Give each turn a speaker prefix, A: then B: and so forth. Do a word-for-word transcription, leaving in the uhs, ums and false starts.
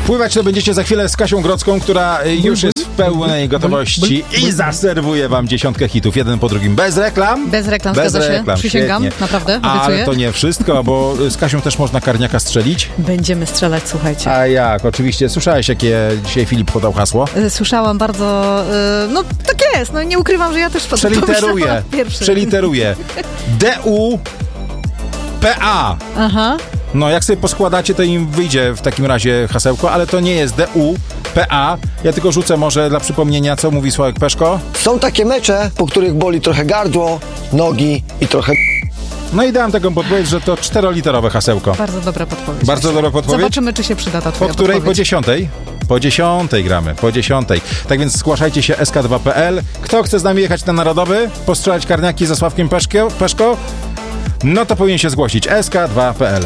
A: Pływać to będziecie za chwilę z Kasią Grodzką, która już jest w pełnej gotowości i zaserwuje wam dziesiątkę hitów, jeden po drugim, bez reklam.
B: Bez reklam,
A: bez
B: zgadza
A: reklam.
B: się, przysięgam,
A: Świetnie.
B: naprawdę, obiecuję.
A: Ale to nie wszystko, bo z Kasią też można karniaka strzelić.
B: Będziemy strzelać, słuchajcie.
A: A jak? Oczywiście. Słyszałeś, jakie dzisiaj Filip podał hasło?
B: Słyszałam bardzo, yy, no tak jest, no nie ukrywam, że ja też
A: Przeliteruję, przeliteruję. D U P A.
B: Aha.
A: No, jak sobie poskładacie, to im wyjdzie w takim razie hasełko, ale to nie jest D U P A. Ja tylko rzucę może dla przypomnienia, co mówi Sławek Peszko.
C: Są takie mecze, po których boli trochę gardło, nogi i trochę...
A: No i dałem taką podpowiedź, że to czteroliterowe hasełko.
B: Bardzo dobra podpowiedź.
A: Bardzo dobra podpowiedź.
B: Zobaczymy, czy się przyda ta twoja
A: Po której?
B: podpowiedź.
A: Po dziesiątej? Po dziesiątej gramy, po dziesiątej. Tak więc zgłaszajcie się S K dwa kropka P L. Kto chce z nami jechać na Narodowy? Postrzelać karniaki ze Sławkiem Peszko? Peszko? No to powinien się zgłosić S K dwa kropka P L.